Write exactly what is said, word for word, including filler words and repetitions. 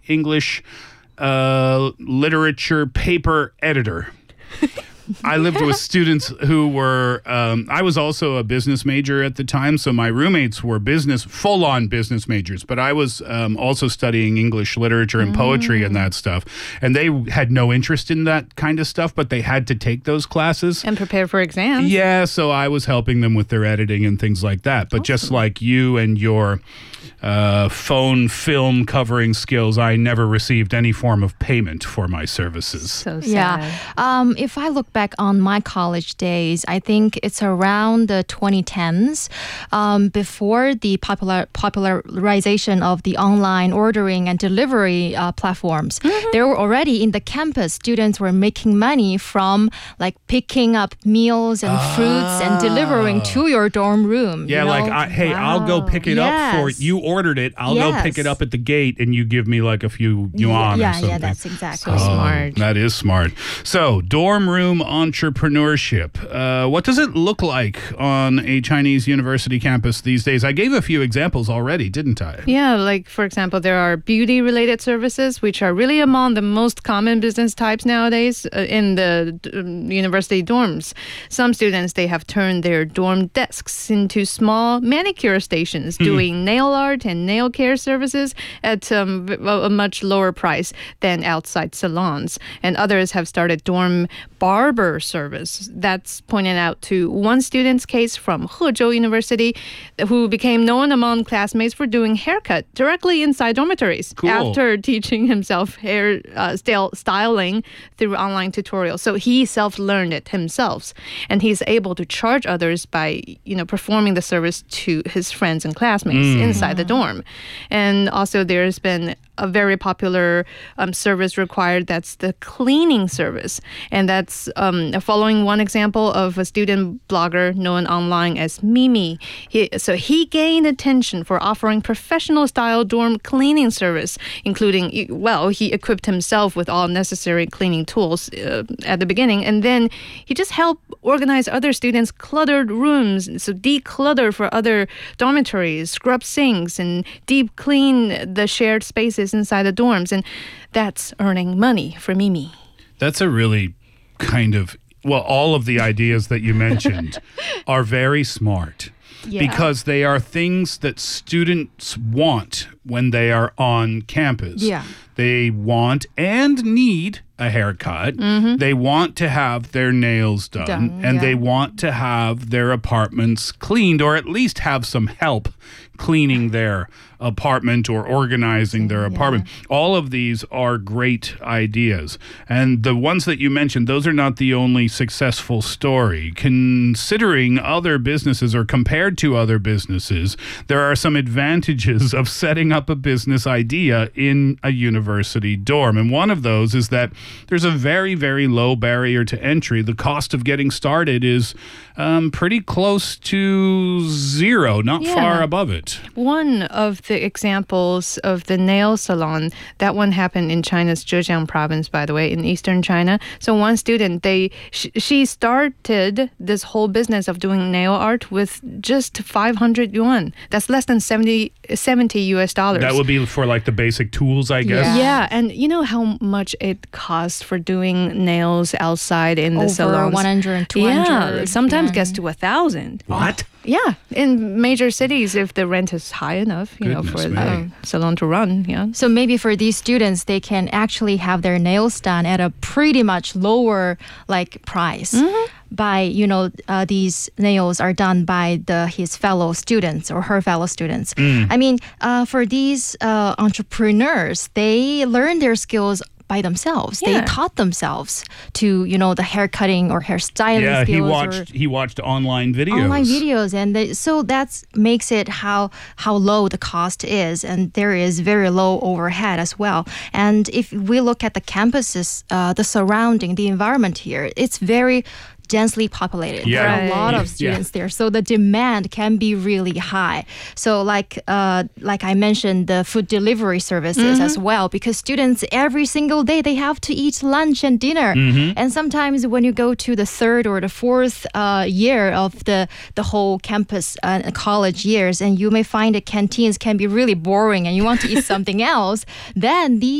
English uh, literature paper editor. I lived with students who were, um, I was also a business major at the time, so my roommates were business, full-on business majors, but I was um, also studying English literature and poetry mm. and that stuff, and they had no interest in that kind of stuff, but they had to take those classes. And prepare for exams. Yeah, so I was helping them with their editing and things like that, but awesome. Just like you and your uh, phone film covering skills, I never received any form of payment for my services. So sad. Yeah. Um, if I look back on my college days, I think it's around the twenty tens, um, before the popular popularization of the online ordering and delivery uh, platforms. Mm-hmm. There were already in the campus, students were making money from like picking up meals and ah. fruits and delivering to your dorm room. Yeah, you know? like, I, hey, wow. I'll go pick it yes. up for you. Ordered it. I'll yes. go pick it up at the gate, and you give me like a few yuan yeah, or something. Yeah, that's exactly oh, smart. That is smart. So, dorm room entrepreneurship. Uh, what does it look like on a Chinese university campus these days? I gave a few examples already, didn't I? Yeah, like for example, there are beauty-related services, which are really among the most common business types nowadays uh, in the um, university dorms. Some students, they have turned their dorm desks into small manicure stations, doing nail art and nail care services at um, a much lower price than outside salons. And others have started dorm barber service. That's pointed out to one student's case from Hezhou University, who became known among classmates for doing haircut directly inside dormitories cool. after teaching himself hair uh, style, styling through online tutorials. So he self-learned it himself, and he's able to charge others by, you know, performing the service to his friends and classmates mm. inside the dorm. And also there's been a very popular um, service required, that's the cleaning service. And that's um, following one example of a student blogger known online as Mimi. He, so he gained attention for offering professional-style dorm cleaning service, including, well, he equipped himself with all necessary cleaning tools uh, at the beginning, and then he just helped organize other students' cluttered rooms, so declutter for other dormitories, scrub sinks, and deep clean the shared spaces inside the dorms, and that's earning money for Mimi. That's a really kind of, well, all of the ideas that you mentioned are very smart yeah. because they are things that students want when they are on campus. Yeah. They want and need a haircut. Mm-hmm. They want to have their nails done, done and yeah. they want to have their apartments cleaned, or at least have some help cleaning their apartment or organizing their apartment. Yeah. All of these are great ideas. And the ones that you mentioned, those are not the only successful story. Considering other businesses or compared to other businesses, there are some advantages of setting up a business idea in a university dorm. And one of those is that there's a very, very low barrier to entry. The cost of getting started is um, pretty close to zero, not yeah. far above it. One of the examples of the nail salon, that one happened in China's Zhejiang province, by the way, in eastern China. So one student, they sh- she started this whole business of doing nail art with just five hundred yuan. That's less than seventy, seventy U S dollars. That would be for like the basic tools, I guess. Yeah, yeah. And you know how much it costs for doing nails outside in the Over salons? one hundred, two hundred. Yeah, sometimes yeah. gets to a thousand. What? Yeah, in major cities, if the rent is high enough, you Goodness know, for me. the salon to run. Yeah. So maybe for these students, they can actually have their nails done at a pretty much lower like price. Mm-hmm. By, you know, uh, these nails are done by the his fellow students or her fellow students. Mm. I mean, uh, for these uh, entrepreneurs, they learn their skills by themselves. Yeah. They taught themselves to, you know, the hair cutting or hairstyling yeah, skills. he watched he watched online videos. Online videos, and they, so that makes it how how low the cost is, and there is very low overhead as well. And if we look at the campuses, uh, the surrounding, the environment here, it's very densely populated. Yeah. There are a lot Right. of students Yeah. there, so the demand can be really high. So like uh, like I mentioned, the food delivery services mm-hmm. as well, because students every single day they have to eat lunch and dinner. Mm-hmm. And sometimes when you go to the third or the fourth uh, year of the the whole campus uh, college years, and you may find the canteens can be really boring and you want to eat something else, then these